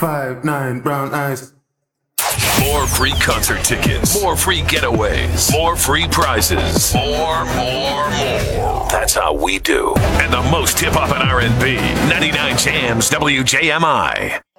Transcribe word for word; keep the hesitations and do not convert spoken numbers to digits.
five nine brown eyes. More free concert tickets, more free getaways, more free prizes, more, more, more. That's how we do. And the most hip-hop and R and B. ninety-nine Jams W J M I.